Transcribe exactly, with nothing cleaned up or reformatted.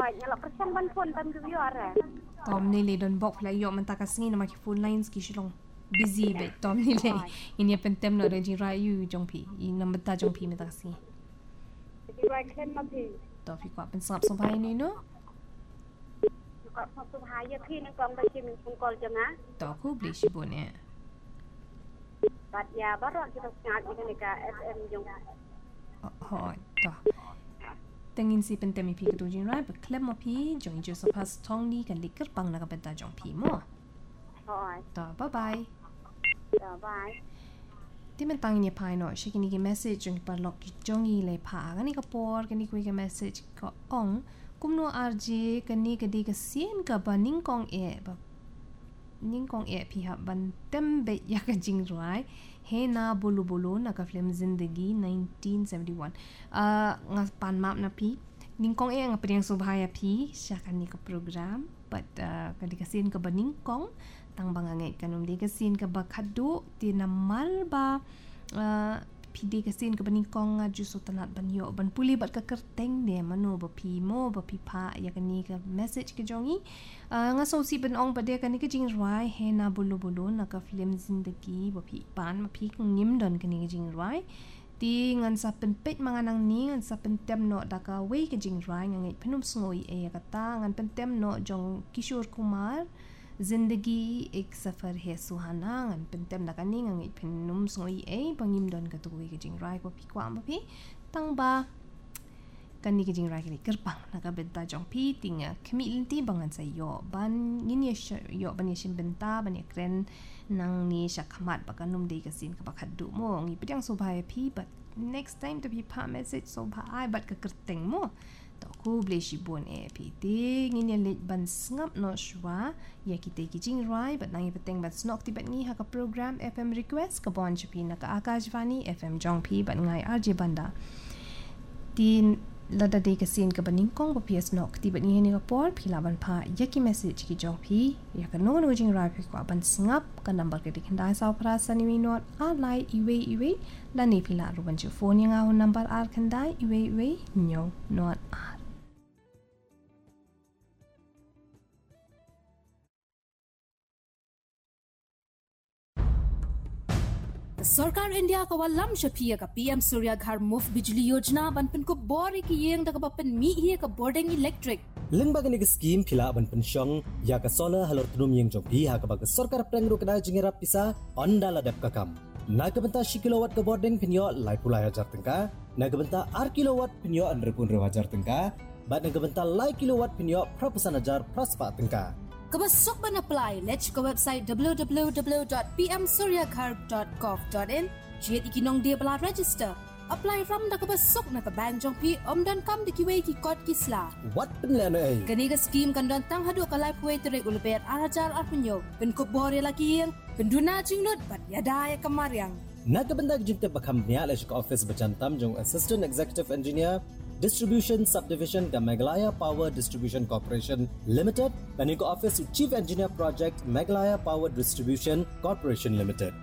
nyala persen ban phone tam review are. Tom ni le don bok play yo man takasngi na maki phone lines ki shilong busy be Tom ni le ini pentem no rejing rayu jongpi i number ta jongpi me takasngi. Jadi right claim ma pi. To pi kwa pen sap so bai ni no. Ko sap so bai ya pi nang kong ba chim kong kol janga. To ku bli shibo ne. Bat ya baru kita ngat ni ka F M jong. Hoi to. Tengin si pentemi pi kedu jin rai ba klem mo pi jong jo so pas tong ni kan likar pang na ka beta jong pi mo. Hoi. To bye bye. Bye bye. Ti men tang ni pai no shi kini ki message jong par lok ki jong i le pha kan ni ka por kan ni ku ki message ko ong kum no rj kan ni ka di ka sien ka ba ning kong e ba ning kong e pi ha ban tem be ya ka jing rai he na bulu bulu na ka film zindagi nineteen seventy-one uh nga pan map na pi ning kong e nga priang subhaya pi sya kan ni ka program but uh, ka di ka sien ka ba ning kong tang bangangai kanum di ka sien ka ba khadu ti na mal ba uh, pi di ka sien ka ba ning kong nga ju so tanat ban yo ban puli bat ka kerteng de mano ba pi mo ba pi pha ya kan ni ka message ka jongi uh, nga so si ban ong ba de ka ni ka jing rai he na bulu bulu na ka film zindagi ba pi pan ma pi kang nim don ka ni ka jing rai ti ngan sa pen pet mga nang ni ngan sa pen tem no da ka we ka jing rai ngai phenum snoi e ka ta ngan pen tem no jong Kishore Kumar जिंदगी एक सफर है सुहाना ngан pentem da kaning ngai phenum soi e pangim don ka tuwi ke jing rai ko pi kwa ma pi tang ba kan ni ke jing rai ke kerpang na ka benta jong pi tinga khmi linti bangan sa yo ban nin ye yo ban ye sim benta ban ye kren nang ni sha khamat ba kanum de ka sin ka ba khaddu mo ngi pedang so bhai pi but next time to be pa message so bhai but ka kerteng mo ku ble shi bon e pi ti ngin ye let ban snap no shwa ya ki te ki jing rai but nang peteng bat snok ti bat ngi ha ka program F M request ka bon chapi na ka Akashvani F M jong pi bat ngai R J banda tin lada de ka sin ka baning kong ba ps nok ti bat ngi ni ka por phi la ban pha ya ki message ki jong pi ya ka no no jing rai pi kwa ban snap ka number ke dik ndai saw pra sani wi not a lai iwe iwe la ni phi la ru ban chu phone nga ho number r khandai iwe iwe nyo not r सरकार इंडिया का वालम शफिया का पीएम सूर्य घर मुफ्त बिजली योजना बनपन को बोरी की येंग तक बपन मी ये का बोर्डिंग इलेक्ट्रिक लिंग बगने की स्कीम फिला बनपन शंग या का सोलर हलर तुनुम येंग जो भी हा का बग सरकार प्रेंगरो कदा जिंगरा पिसा अंडाला दप का काम नागबंता शी किलोवाट का बोर्डिंग पिन्यो लाइपुला हजार तंका नागबंता आठ किलोवाट पिन्यो अंडरपुन हजार तंका बाद नागबंता लाई किलोवाट पिन्यो प्रपसन हजार प्रस्पा तंका कब sok ban apply let's go website w w w dot p m suryaghar dot gov dot in jet ikinong dia bala register apply from da kab sok na ka bank jong pi om dan kam de ki we ki code ki sla what pen la nei kani ga scheme kan don tang hadu ka life way tere ulber arajar arpunyo pen ko bore la ki yang pen duna jingnot bat yada ya kamaryang nagabanda jinte bakam nya la shik office bajantam jong assistant executive engineer Distribution Subdivision का Meghalaya Power Distribution Corporation Limited, and इनको office Chief Engineer Project Meghalaya Power Distribution Corporation Limited.